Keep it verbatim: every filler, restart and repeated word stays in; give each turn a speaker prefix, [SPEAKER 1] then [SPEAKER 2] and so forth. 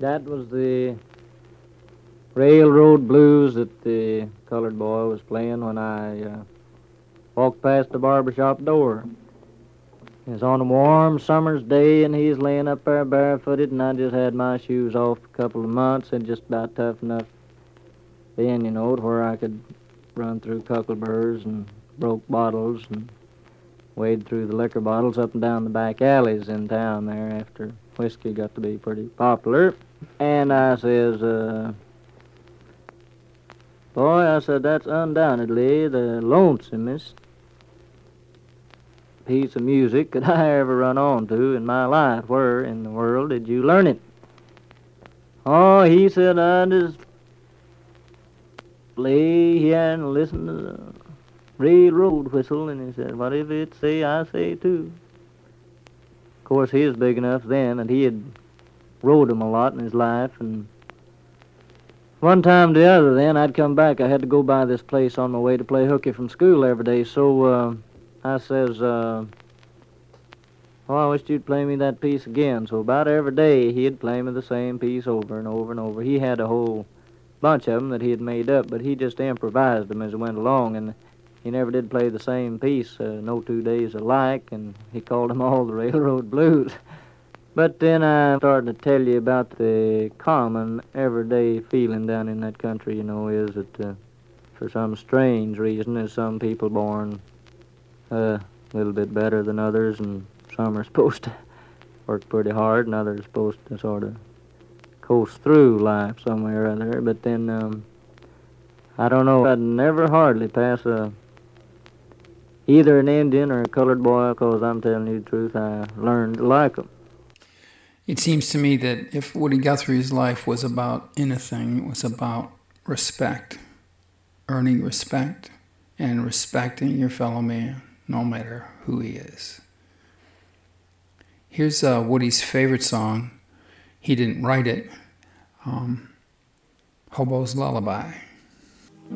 [SPEAKER 1] That was the railroad blues that the colored boy was playing when I uh, walked past the barber shop door. It was on a warm summer's day, and he's laying up there barefooted, and I just had my shoes off a couple of months and just about tough enough then, you know, to where I could run through cuckleburrs and broke bottles and wade through the liquor bottles up and down the back alleys in town there after whiskey got to be pretty popular. And I says, uh, boy, I said, that's undoubtedly the lonesomest piece of music that I ever run on to in my life. Where in the world did you learn it? Oh, he said, I just lay here and listen to the railroad whistle, and he said, what if it say, I say too. Of course, he was big enough then, and he had rode 'em a lot in his life, and one time or the other then, I'd come back. I had to go by this place on my way to play hooky from school every day, so uh, I says, uh, oh, I wished you'd play me that piece again. So about every day, he'd play me the same piece over and over and over. He had a whole bunch of them that he had made up, but he just improvised them as he went along, and he never did play the same piece, uh, no two days alike, and he called them all the railroad blues. But then I started to tell you about the common, everyday feeling down in that country, you know, is that uh, for some strange reason there's some people born uh, a little bit better than others, and some are supposed to work pretty hard, and others are supposed to sort of coast through life some way or other. But then, um, I don't know, I'd never hardly pass a either an Indian or a colored boy, because I'm telling you the truth, I learned to like 'em.
[SPEAKER 2] It seems to me that if Woody Guthrie's life was about anything, it was about respect, earning respect, and respecting your fellow man, no matter who he is. Here's uh, Woody's favorite song. He didn't write it. Um, Hobo's Lullaby.